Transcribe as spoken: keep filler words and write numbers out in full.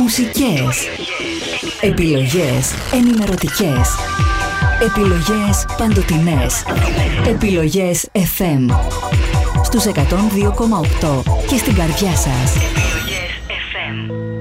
Μουσικές. Επιλογές ενημερωτικές. Επιλογές παντοτινές. Επιλογές εφ εμ. Στους εκατόν δύο κόμμα οκτώ και στην καρδιά σας. Επιλογές εφ εμ.